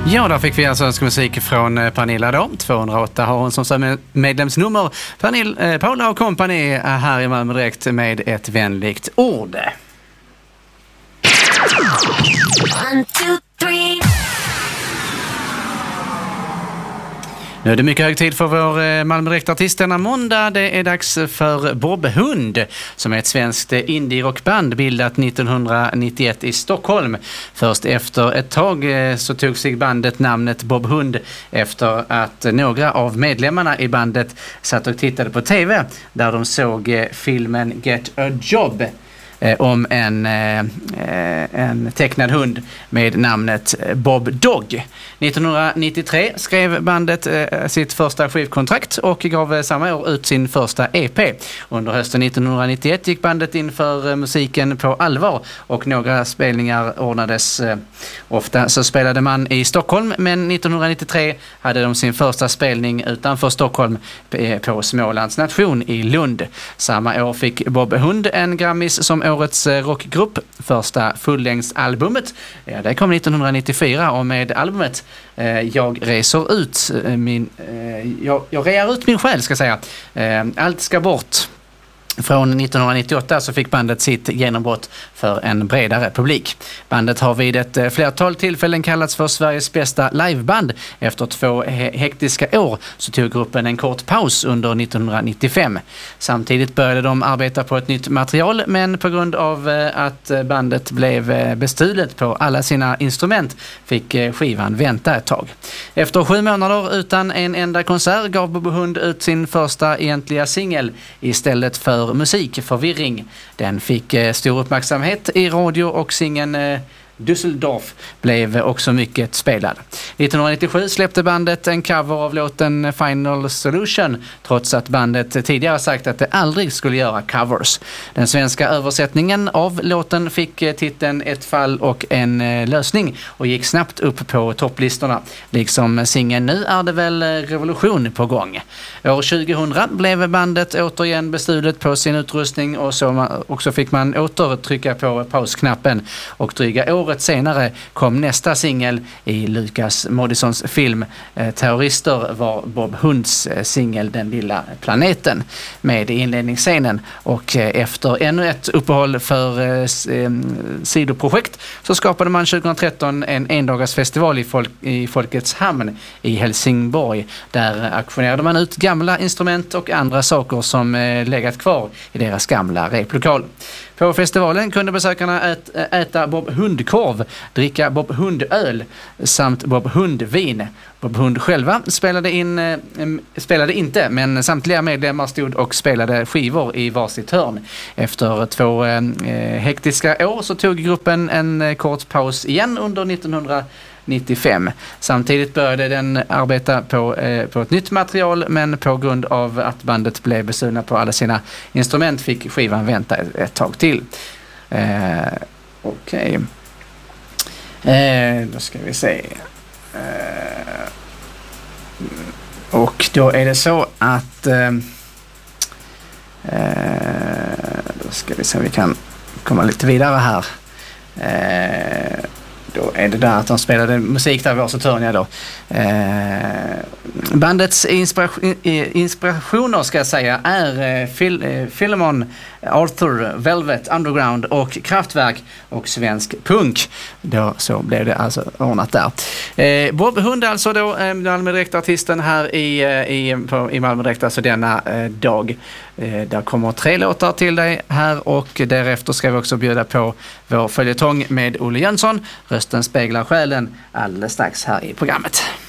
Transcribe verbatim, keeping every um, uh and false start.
Ja, där fick vi alltså önskemusik från Pernilla då. tvåhundraåtta har hon som medlemsnummer. Pernilla, eh, Paula och kompani är här i Malmö direkt med ett vänligt ord. One, two, three. Nu är det mycket hög tid för vår Malmö Direkt-artist denna måndag. Det är dags för Bob Hund, som är ett svenskt indie-rockband bildat nittonhundranittioett i Stockholm. Först efter ett tag så tog sig bandet namnet Bob Hund efter att några av medlemmarna i bandet satt och tittade på tv där de såg filmen Get a Job om en, en tecknad hund med namnet Bob Dog. nittonhundranittiotre skrev bandet sitt första skivkontrakt och gav samma år ut sin första E P. Under hösten nittonhundranittioett gick bandet in för musiken på allvar och några spelningar ordnades. Ofta så spelade man i Stockholm, men nittonhundranittiotre hade de sin första spelning utanför Stockholm på Smålands nation i Lund. Samma år fick Bob Hund en Grammis som årets rockgrupp. Första fullängdsalbumet, ja, det kom nittonhundranittiofyra och med albumet eh, Jag reser ut min eh, jag, jag rear ut min själ ska jag säga. Eh, allt ska bort. Från nittonhundranittioåtta så fick bandet sitt genombrott för en bredare publik. Bandet har vid ett flertal tillfällen kallats för Sveriges bästa liveband. Efter två he- hektiska år så tog gruppen en kort paus under nittonhundranittiofem. Samtidigt började de arbeta på ett nytt material, men på grund av att bandet blev bestulet på alla sina instrument fick skivan vänta ett tag. Efter sju månader utan en enda konsert gav Bob Hund ut sin första egentliga singel istället för musik, Förvirring. Den fick eh, stor uppmärksamhet i radio och singeln eh, Düsseldorf blev också mycket spelad. nittonhundranittiosju släppte bandet en cover av låten Final Solution, trots att bandet tidigare sagt att det aldrig skulle göra covers. Den svenska översättningen av låten fick titeln Ett fall och en lösning och gick snabbt upp på topplistorna. Liksom singeln Nu är det väl revolution på gång. År tjugohundra blev bandet återigen bestulet på sin utrustning och så också fick man åter trycka på pausknappen, och dryga år Året senare kom nästa singel i Lucas Moodyssons film eh, Terrorister var Bob Hunds eh, singel Den lilla planeten med inledningsscenen, och eh, efter ännu ett uppehåll för eh, eh, sidoprojekt så skapade man tjugohundratretton en endagarsfestival i, folk, i Folkets hamn i Helsingborg. Där aktionerade man ut gamla instrument och andra saker som eh, legat kvar i deras gamla replokal. På festivalen kunde besökarna ät, äta Bob Hund-korv, dricka Bob Hund-öl samt Bob Hund-vin. Bob Hund själva spelade, in, eh, spelade inte, men samtliga medlemmar stod och spelade skivor i varsitt hörn. Efter två eh, hektiska år så tog gruppen en eh, kort paus igen under nittonhundranittiofem. Samtidigt började den arbeta på, eh, på ett nytt material, men på grund av att bandet blev besudna på alla sina instrument fick skivan vänta ett, ett tag till. Eh, Okej. Okay. Eh, då ska vi se. Eh, och då är det så att eh, då ska vi se om vi kan komma lite vidare här. Eh, Då är det där att de spelade musik där var så törniga då. Eh, bandets inspiration, inspirationer ska jag säga är eh, Phil, eh, Philemon, Arthur, Velvet, Underground och Kraftwerk och svensk punk. Då så blev det alltså ordnat där. Eh, Bob Hund alltså då, eh, Malmö Direkt-artisten här i, i, på, i Malmö Direkt alltså denna eh, dag. Eh, där kommer tre låtar till dig här, och därefter ska vi också bjuda på vår följetong med Olle Jönsson. Rösten speglar själen alldeles strax här i programmet.